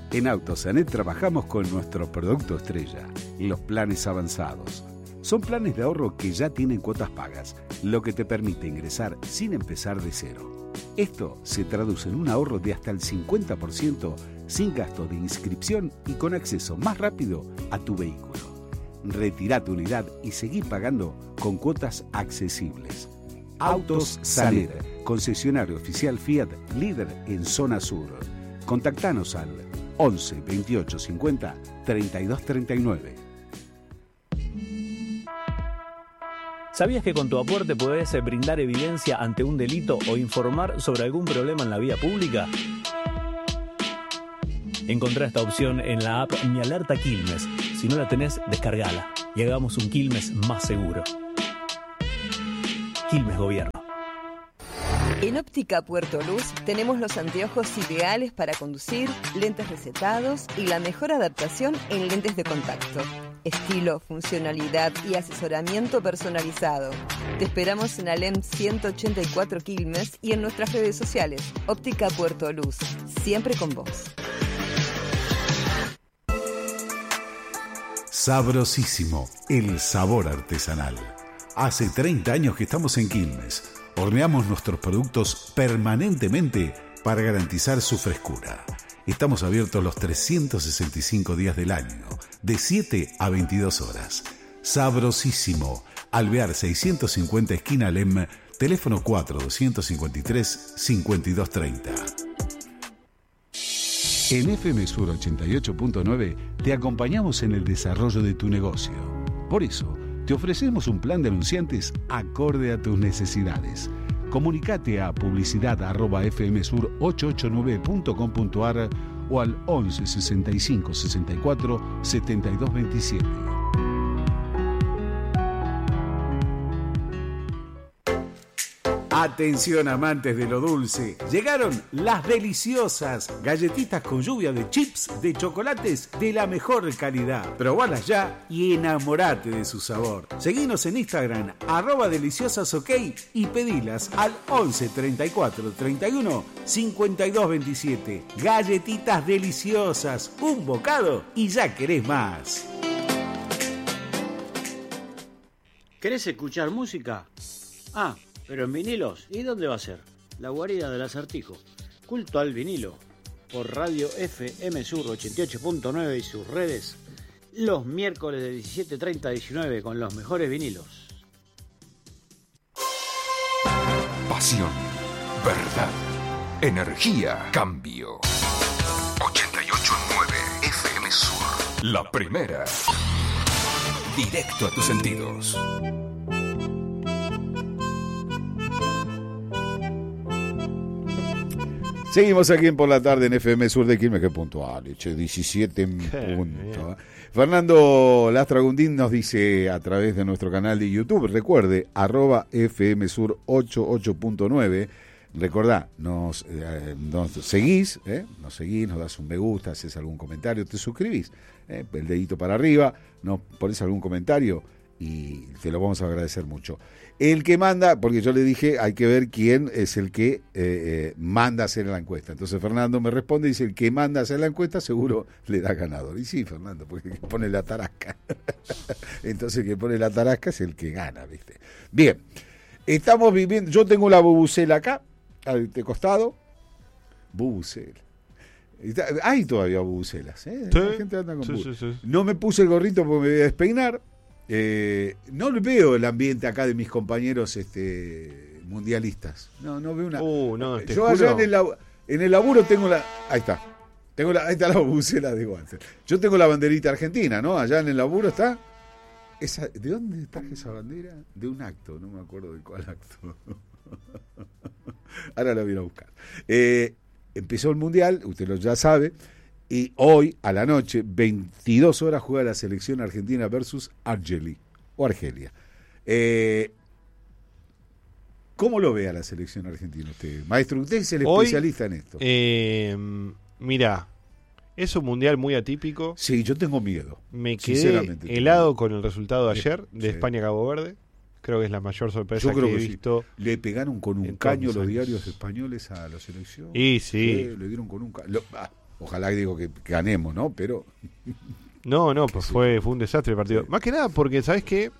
En Autosanet trabajamos con nuestro producto estrella, los planes avanzados. Son planes de ahorro que ya tienen cuotas pagas, lo que te permite ingresar sin empezar de cero. Esto se traduce en un ahorro de hasta el 50% sin gasto de inscripción y con acceso más rápido a tu vehículo. Retirá tu unidad y seguí pagando con cuotas accesibles. Autos Sanet, concesionario oficial Fiat, líder en zona sur. Contactanos al 11 28 50 32 39. ¿Sabías que con tu aporte podés brindar evidencia ante un delito o informar sobre algún problema en la vía pública? Encontrá esta opción en la app Mi Alerta Quilmes. Si no la tenés, descargala y hagamos un Quilmes más seguro. Quilmes Gobierno. En Óptica Puerto Luz tenemos los anteojos ideales para conducir, lentes recetados y la mejor adaptación en lentes de contacto. Estilo, funcionalidad y asesoramiento personalizado. Te esperamos en Alem 184 Quilmes y en nuestras redes sociales. Óptica Puerto Luz, siempre con vos. Sabrosísimo, el sabor artesanal. Hace 30 años que estamos en Quilmes. Horneamos nuestros productos permanentemente para garantizar su frescura. Estamos abiertos los 365 días del año, de 7 a 22 horas. Sabrosísimo, Alvear 650 esquina Alem, teléfono 4-253-5230. En FM Sur 88.9 te acompañamos en el desarrollo de tu negocio. Por eso, te ofrecemos un plan de anunciantes acorde a tus necesidades. Comunicate a publicidad@fmsur889.com.ar o al 11 65 64 72 27. Atención amantes de lo dulce, llegaron las deliciosas galletitas con lluvia de chips de chocolates de la mejor calidad. Probalas ya y enamorate de su sabor. Seguinos en Instagram @deliciosasok y pedilas al 11 34 31 52 27. Galletitas deliciosas, un bocado y ya querés más. ¿Querés escuchar música? Pero en vinilos, ¿y dónde va a ser? La guarida del Acertijo. Culto al vinilo. Por Radio FM Sur 88.9 y sus redes. Los miércoles de 17:30 a 19 con los mejores vinilos. Pasión, verdad, energía, cambio. 88.9 FM Sur. La primera. Directo a tus sentidos. Seguimos aquí en Por la Tarde en FM Sur de Quilmes, que puntual, 17 en punto. Fernando Lastragundín nos dice a través de nuestro canal de YouTube, recuerde, @FM Sur 88.9, recordá, nos seguís, nos das un me gusta, haces algún comentario, te suscribís, el dedito para arriba, nos pones algún comentario y te lo vamos a agradecer mucho. El que manda, porque yo le dije, hay que ver quién es el que manda a hacer la encuesta. Entonces Fernando me responde y dice, el que manda a hacer la encuesta seguro le da ganador. Y sí, Fernando, porque el que pone la tarasca. Entonces el que pone la tarasca es el que gana, ¿viste? Bien, estamos viviendo, yo tengo la bubucela acá, al costado, bubucela. Hay todavía bubucelas, ¿eh? Sí, la gente anda con sí. No me puse el gorrito porque me voy a despeinar. No veo el ambiente acá de mis compañeros mundialistas. No veo una. No, yo allá en el laburo tengo la. Ahí está. Ahí está la bubucela de Walter. Yo tengo la banderita argentina, ¿no? Allá en el laburo está. ¿De dónde traje esa bandera? De un acto, no me acuerdo de cuál acto. Ahora la voy a ir a buscar. Empezó el mundial, usted ya sabe. Y hoy, a la noche, 22 horas, juega la selección argentina versus Argelia. ¿Cómo lo ve a la selección argentina usted? Maestro, usted es el especialista en esto. Mirá, es un mundial muy atípico. Sí, yo tengo miedo. Me quedé helado con el resultado de ayer de España-Cabo Verde. Creo que es la mayor sorpresa que he visto. Sí. Le pegaron con un caño los diarios españoles a la selección. Y sí. Le dieron con un caño. Ojalá digo que ganemos, ¿no? Pero... No, pues fue un desastre el partido. Más que nada porque, ¿sabes qué?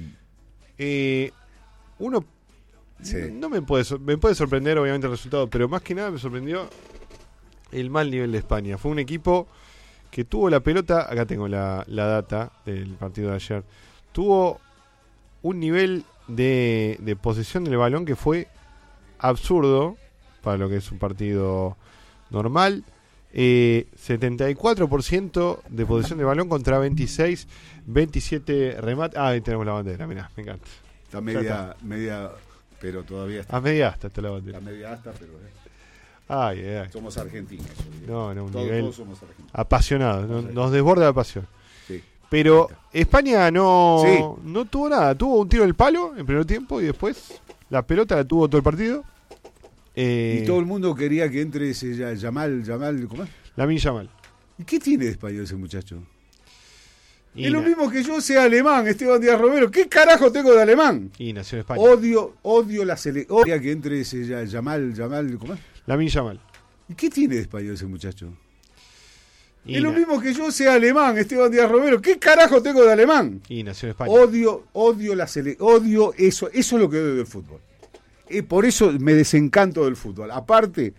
Uno... No me puede sorprender obviamente el resultado, pero más que nada me sorprendió el mal nivel de España. Fue un equipo que tuvo la pelota, acá tengo la data del partido de ayer, tuvo un nivel de posesión del balón que fue absurdo para lo que es un partido normal. 74% de posesión de balón contra 27 remates. Ahí tenemos la bandera, mirá, me encanta. Está media, pero todavía está. A media asta está la bandera. Está media asta, pero... Ay. Somos argentinos. No, un todos, nivel todos somos argentinos. apasionado, nos desborda la pasión. Sí. Pero España no tuvo nada, tuvo un tiro del palo en primer tiempo y después la pelota la tuvo todo el partido. Y todo el mundo quería que entre ese Yamal, ¿cómo es? Lamine Yamal. ¿Y qué tiene de español ese muchacho? Y es lo mismo que yo sea alemán, Esteban Díaz Romero. ¿Qué carajo tengo de alemán? Y nació en España. Odio la selección. Quería que entre ese Yamal, ¿cómo es? Lamine Yamal. ¿Y qué tiene de español ese muchacho? Y es lo mismo que yo sea alemán, Esteban Díaz Romero. ¿Qué carajo tengo de alemán? Y nació en España. Odio la selección. Odio eso. Eso es lo que odio del fútbol. Por eso me desencanto del fútbol. Aparte,